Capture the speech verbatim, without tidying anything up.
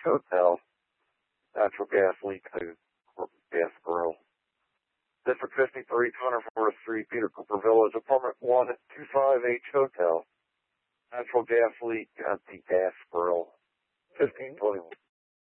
Hotel. Natural gas leak to gas grill. District fifty-three, two hundred fourth Street, Peter Cooper Village, apartment one two five H Hotel. Natural gas leak at the gas grill. fifteen twenty-one.